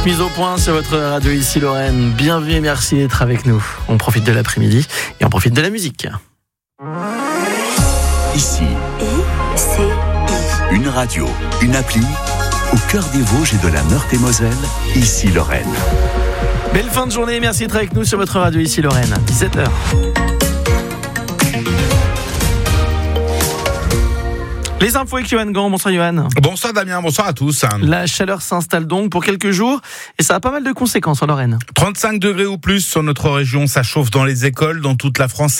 Mise au point sur votre radio ici Lorraine. Bienvenue et merci d'être avec nous. On profite de l'après-midi et on profite de la musique. Ici, une radio, une appli, au cœur des Vosges et de la Meurthe-et-Moselle, ici Lorraine. Belle fin de journée, merci d'être avec nous sur votre radio ici Lorraine, 17h. Les infos avec Johan Gant. Bonsoir Johan. Bonsoir Damien, bonsoir à tous. La chaleur s'installe donc pour quelques jours et ça a pas mal de conséquences en Lorraine. 35 degrés ou plus sur notre région, ça chauffe dans les écoles. Dans toute la France,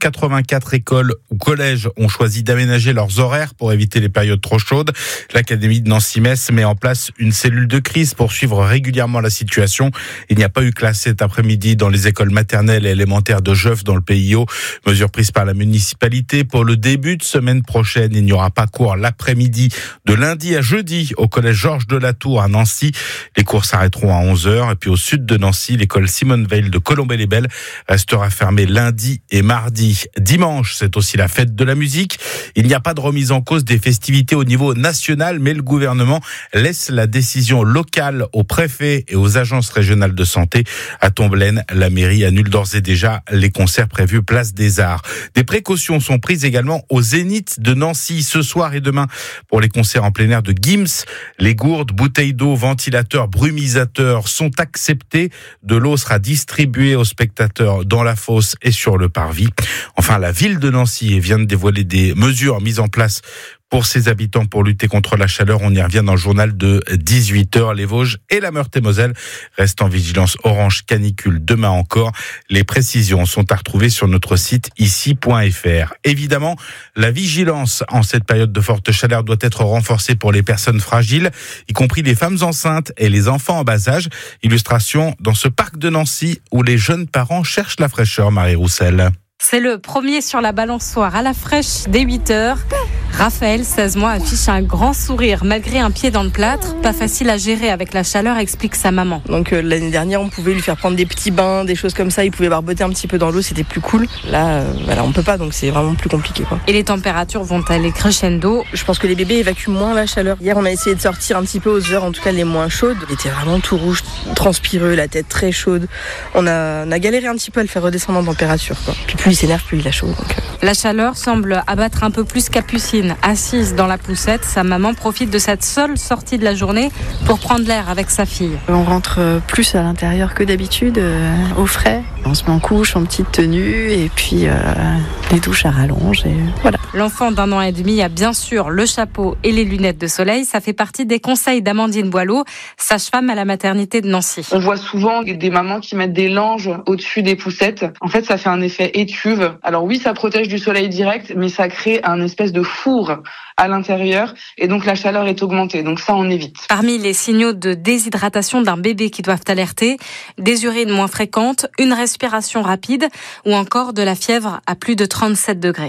784 écoles ou collèges ont choisi d'aménager leurs horaires pour éviter les périodes trop chaudes. L'Académie de Nancy-Metz met en place une cellule de crise pour suivre régulièrement la situation. Il n'y a pas eu classe cet après-midi dans les écoles maternelles et élémentaires de Jeuf dans le PIO. Mesure prise par la municipalité. Pour le début de semaine prochaine, il n'y aura pas cours l'après-midi de lundi à jeudi au collège Georges de la Tour à Nancy. Les cours s'arrêteront à 11h. Et puis au sud de Nancy, l'école Simone Veil de Colombey-les-Belles restera fermée lundi et mardi. Dimanche, c'est aussi la fête de la musique. Il n'y a pas de remise en cause des festivités au niveau national, mais le gouvernement laisse la décision locale aux préfets et aux agences régionales de santé. À Tomblaine, la mairie annule d'ores et déjà les concerts prévus place des Arts. Des précautions sont prises également au Zénith de Nancy ce soir et demain pour les concerts en plein air de Gims. Les gourdes, bouteilles d'eau, ventilateurs, brumisateurs sont acceptés. De l'eau sera distribuée aux spectateurs dans la fosse et sur le parvis. Enfin, la ville de Nancy vient de dévoiler des mesures mises en place pour ses habitants pour lutter contre la chaleur. On y revient dans le journal de 18h. Les Vosges et la Meurthe-et-Moselle restent en vigilance orange canicule demain encore. Les précisions sont à retrouver sur notre site ici.fr. Évidemment, la vigilance en cette période de forte chaleur doit être renforcée pour les personnes fragiles, y compris les femmes enceintes et les enfants en bas âge. Illustration dans ce parc de Nancy où les jeunes parents cherchent la fraîcheur. Marie Roussel. C'est le premier sur la balançoire à la fraîche dès 8h. Raphaël, 16 mois, affiche un grand sourire malgré un pied dans le plâtre. Pas facile à gérer avec la chaleur, explique sa maman. Donc l'année dernière, on pouvait lui faire prendre des petits bains, des choses comme ça. Il pouvait barboter un petit peu dans l'eau, c'était plus cool. Là, on peut pas, donc c'est vraiment plus compliqué, quoi. Et les températures vont aller crescendo. Je pense que les bébés évacuent moins la chaleur. Hier, on a essayé de sortir un petit peu aux heures, en tout cas les moins chaudes. Il était vraiment tout rouge, transpireux, la tête très chaude. On a galéré un petit peu à le faire redescendre en température, quoi. Puis plus il s'énerve, plus il a chaud. Donc... La chaleur semble abattre un peu plus Capucine. Assise dans la poussette, sa maman profite de cette seule sortie de la journée pour prendre l'air avec sa fille. On rentre plus à l'intérieur que d'habitude, au frais. On se met en couche, en petite tenue, et puis les douches à rallonge, et voilà. L'enfant d'1 an et demi a bien sûr le chapeau et les lunettes de soleil. Ça fait partie des conseils d'Amandine Boileau, sage-femme à la maternité de Nancy. On voit souvent des mamans qui mettent des langes au-dessus des poussettes. En fait, ça fait un effet étuve. Alors oui, ça protège du soleil direct, mais ça crée un espèce de four à l'intérieur et donc la chaleur est augmentée. Donc ça, on évite. Parmi les signaux de déshydratation d'un bébé qui doivent alerter, des urines moins fréquentes, une respiration rapide ou encore de la fièvre à plus de 37 degrés.